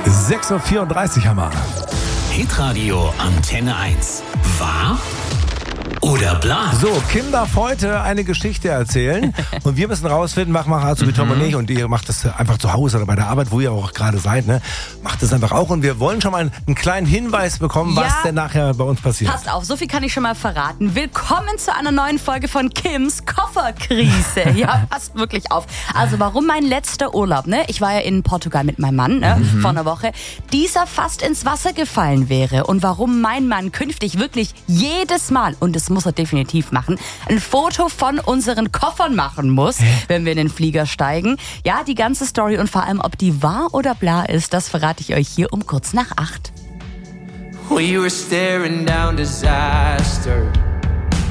6.34 Uhr haben wir. Hitradio Antenne 1. Wahr oder bla? So, Kim darf heute eine Geschichte erzählen und wir müssen rausfinden, mach so wie Tom und ich, und ihr macht das einfach zu Hause oder bei der Arbeit, wo ihr auch gerade seid, ne? Macht das einfach auch, und wir wollen schon mal einen kleinen Hinweis bekommen, was denn nachher bei uns passiert. Passt auf, so viel kann ich schon mal verraten. Willkommen zu einer neuen Folge von Kims Kofferkrise. Ja, passt wirklich auf. Also warum mein letzter Urlaub, ne? Ich war ja in Portugal mit meinem Mann, ne? Vor einer Woche. Dieser fast ins Wasser gefallen wäre, und warum mein Mann künftig wirklich jedes Mal, und das muss er definitiv machen, ein Foto von unseren Koffern machen muss, wenn wir in den Flieger steigen. Ja, die ganze Story und vor allem, ob die wahr oder bla ist, das verrate ich euch hier um kurz nach 8. We were staring down disaster.